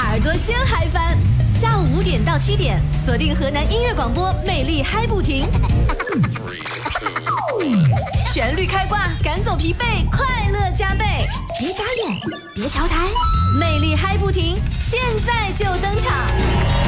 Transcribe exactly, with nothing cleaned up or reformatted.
耳朵先嗨翻。下午五点到七点，锁定河南音乐广播，魅力嗨不停。旋律开挂，赶走疲惫，快乐加倍。别眨眼，别调台，魅力嗨不停，现在就登场。